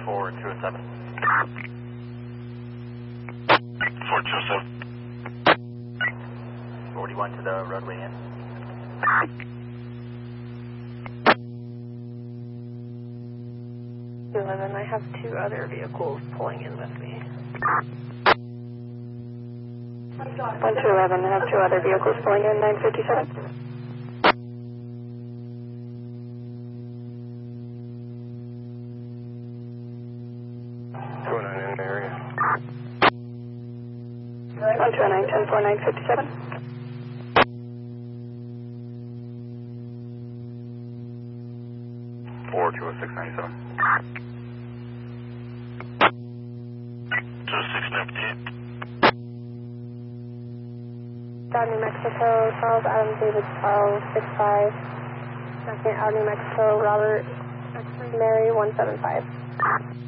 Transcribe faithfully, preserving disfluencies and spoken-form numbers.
four two oh seven. four two oh seven. forty-one to the roadway in. eleven, I have two other vehicles pulling in with me. one two eleven, I have two other vehicles pulling in, nine fifty-seven. two oh nine in the area. one two nine, ten four, nine fifty-seven. four two oh six ninety-seven. two oh six ninety-eight. Out New Mexico, Charles Adams David twelve six five. Second out New Mexico, Robert Mary one seven five.